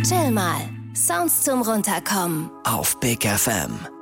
Chill mal. Sounds zum Runterkommen. Auf Big FM.